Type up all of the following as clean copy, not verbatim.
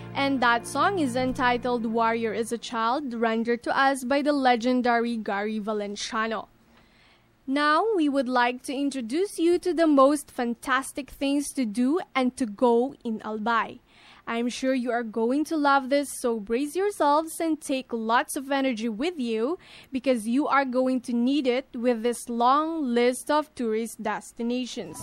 And that song is entitled Warrior is a Child, rendered to us by the legendary Gary Valenciano. Now, we would like to introduce you to the most fantastic things to do and to go in Albay. I'm sure you are going to love this, so brace yourselves and take lots of energy with you because you are going to need it with this long list of tourist destinations.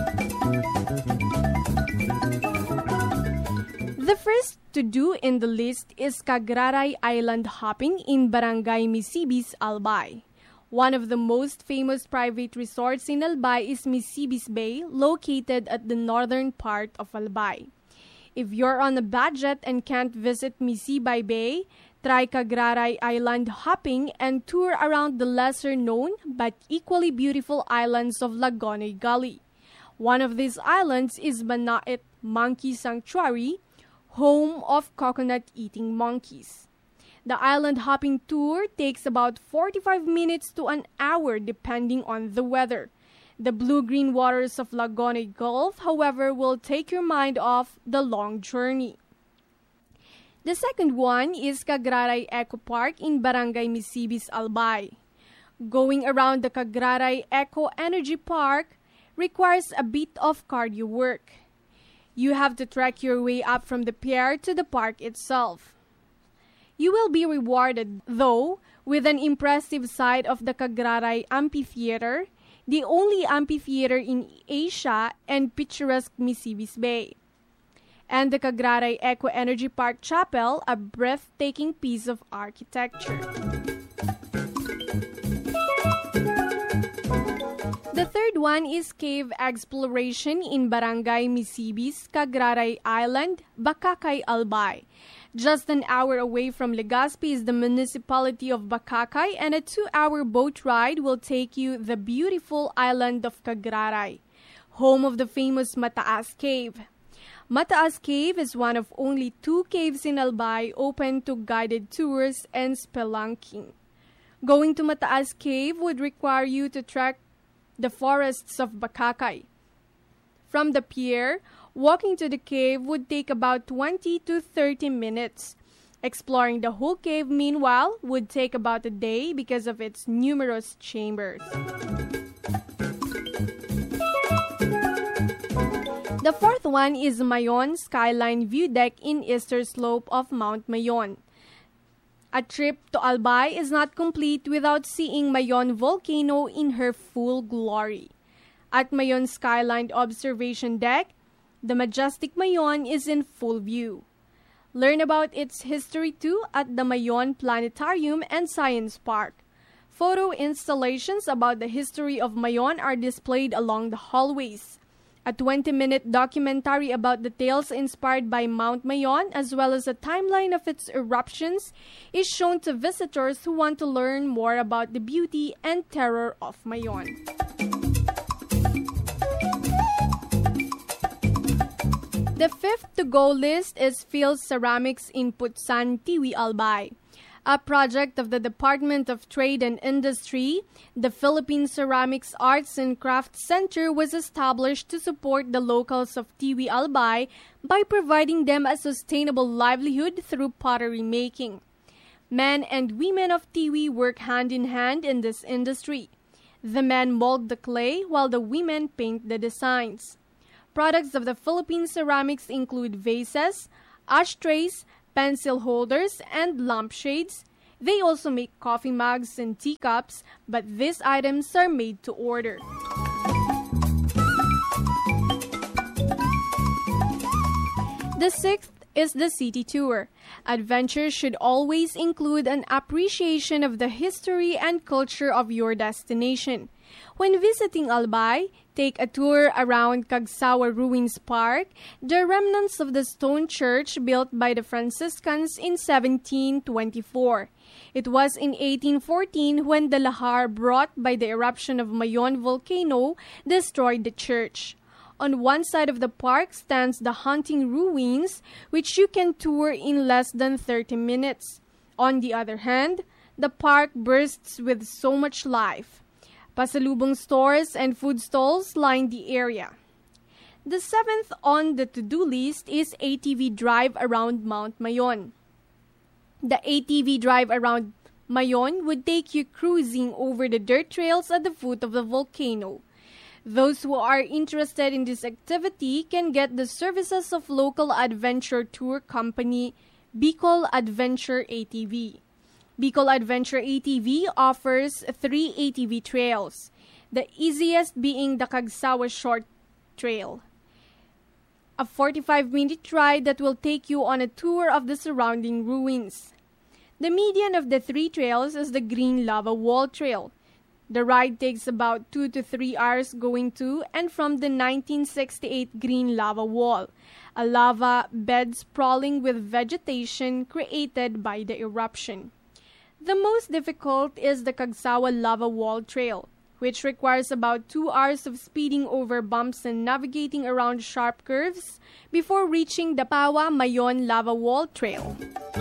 The first to do in the list is Cagraray Island hopping in Barangay Misibis, Albay. One of the most famous private resorts in Albay is Misibis Bay, located at the northern part of Albay. If you're on a budget and can't visit Misibay Bay, try Cagraray Island hopping and tour around the lesser-known but equally beautiful islands of Lagonoy Gully. One of these islands is Banait Monkey Sanctuary, home of coconut-eating monkeys. The island hopping tour takes about 45 minutes to an hour depending on the weather. The blue-green waters of Lagonoy Gulf, however, will take your mind off the long journey. The second one is Cagraray Eco Park in Barangay Misibis, Albay. Going around the Cagraray Eco Energy Park requires a bit of cardio work. You have to trek your way up from the pier to the park itself. You will be rewarded, though, with an impressive sight of the Cagraray Amphitheater, the only amphitheater in Asia, and picturesque Misibis Bay. And the Cagraray Eco Energy Park Chapel, a breathtaking piece of architecture. The third one is cave exploration in Barangay Misibis, Cagraray Island, Bacacay, Albay. Just an hour away from Legazpi is the municipality of Bacacay, and a 2-hour boat ride will take you the beautiful island of Cagraray, home of the famous Mataas Cave. Mataas Cave is one of only 2 caves in Albay open to guided tours and spelunking. Going to Mataas Cave would require you to trek the forests of Bacacay. From the pier, walking to the cave would take about 20 to 30 minutes. Exploring the whole cave, meanwhile, would take about a day because of its numerous chambers. The fourth one is Mayon Skyline View Deck in Easter Slope of Mount Mayon. A trip to Albay is not complete without seeing Mayon volcano in her full glory. At Mayon Skyline Observation Deck, the majestic Mayon is in full view. Learn about its history too at the Mayon Planetarium and Science Park. Photo installations about the history of Mayon are displayed along the hallways. A 20-minute documentary about the tales inspired by Mount Mayon, as well as a timeline of its eruptions, is shown to visitors who want to learn more about the beauty and terror of Mayon. The fifth to-go list is Phil Ceramics in Putsan, Tiwi, Albay. A project of the Department of Trade and Industry, the Philippine Ceramics Arts and Crafts Center was established to support the locals of Tiwi, Albay by providing them a sustainable livelihood through pottery making. Men and women of Tiwi work hand in hand in this industry. The men mold the clay while the women paint the designs. Products of the Philippine Ceramics include vases, ashtrays, pencil holders, and lampshades. They also make coffee mugs and teacups, but these items are made to order. The sixth is the city tour. Adventure should always include an appreciation of the history and culture of your destination. When visiting Albay, take a tour around Cagsawa Ruins Park, the remnants of the stone church built by the Franciscans in 1724. It was in 1814 when the lahar brought by the eruption of Mayon volcano destroyed the church. On one side of the park stands the Hunting Ruins, which you can tour in less than 30 minutes. On the other hand, the park bursts with so much life. Pasalubong stores and food stalls line the area. The seventh on the to-do list is ATV drive around Mount Mayon. The ATV drive around Mayon would take you cruising over the dirt trails at the foot of the volcano. Those who are interested in this activity can get the services of local adventure tour company Bicol Adventure ATV. Bicol Adventure ATV offers 3 ATV trails, the easiest being the Cagsawa Short Trail, a 45-minute ride that will take you on a tour of the surrounding ruins. The median of the 3 trails is the Green Lava Wall Trail. The ride takes about 2 to 3 hours going to and from the 1968 Green Lava Wall, a lava bed sprawling with vegetation created by the eruption. The most difficult is the Cagsawa Lava Wall Trail, which requires about 2 hours of speeding over bumps and navigating around sharp curves before reaching the Pawa Mayon Lava Wall Trail.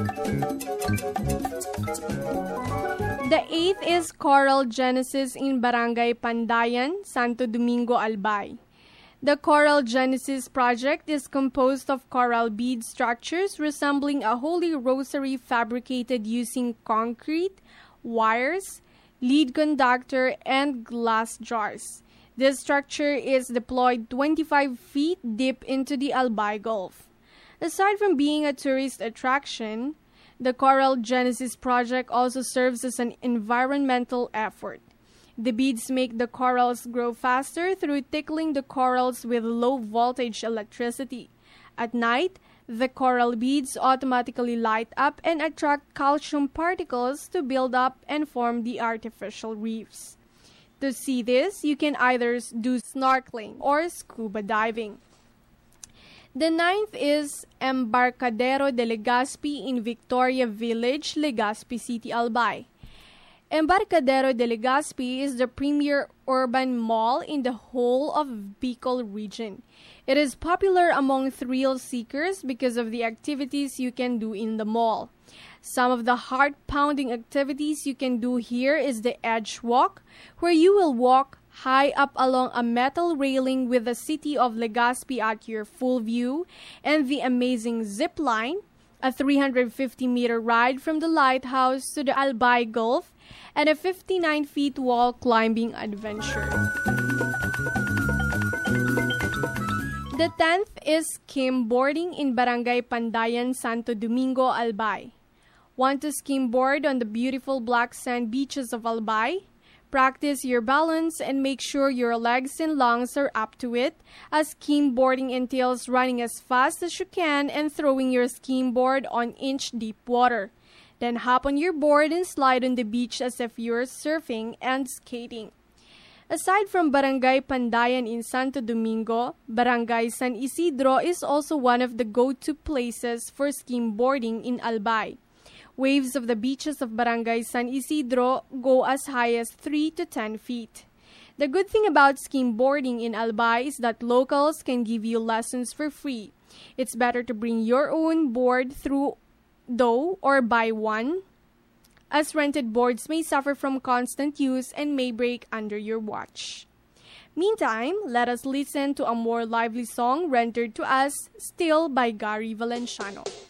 The 8th is Coral Genesis in Barangay Pandayan, Santo Domingo, Albay. The Coral Genesis project is composed of coral bead structures resembling a holy rosary fabricated using concrete, wires, lead conductor, and glass jars. This structure is deployed 25 feet deep into the Albay Gulf. Aside from being a tourist attraction, the Coral Genesis project also serves as an environmental effort. The beads make the corals grow faster through tickling the corals with low-voltage electricity. At night, the coral beads automatically light up and attract calcium particles to build up and form the artificial reefs. To see this, you can either do snorkeling or scuba diving. The 9th is Embarcadero de Legazpi in Victoria Village, Legazpi City, Albay. Embarcadero de Legazpi is the premier urban mall in the whole of Bicol region. It is popular among thrill seekers because of the activities you can do in the mall. Some of the heart-pounding activities you can do here is the Edge Walk, where you will walk high up along a metal railing with the city of Legazpi at your full view, and the amazing zip line, a 350-meter ride from the lighthouse to the Albay Gulf, and a 59-feet wall climbing adventure. The 10th is skimboarding in Barangay Pandayan, Santo Domingo, Albay. Want to skimboard on the beautiful black sand beaches of Albay? Practice your balance and make sure your legs and lungs are up to it, as skimboarding entails running as fast as you can and throwing your skimboard on inch-deep water. Then hop on your board and slide on the beach as if you're surfing and skating. Aside from Barangay Pandayan in Santo Domingo, Barangay San Isidro is also one of the go-to places for skimboarding in Albay. Waves of the beaches of Barangay San Isidro go as high as 3 to 10 feet. The good thing about skimboarding in Albay is that locals can give you lessons for free. It's better to bring your own board through though or buy one, as rented boards may suffer from constant use and may break under your watch. Meantime, let us listen to a more lively song rendered to us, Still by Gary Valenciano.